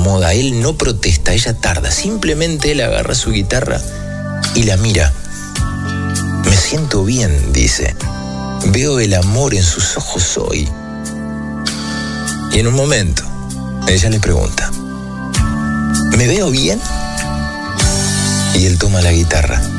incomoda, él no protesta, ella tarda. Simplemente él agarra su guitarra y la mira. Me siento bien, dice. Veo el amor en sus ojos hoy. Y en un momento, ella le pregunta, ¿me veo bien? Y él toma la guitarra